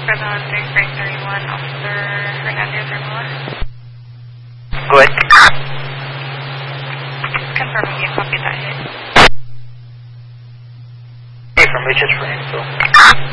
For the Hunter Grade 31, Officer Hernandez Armola. Go ahead. Confirming you copy that hit. Hey, from Richards for info.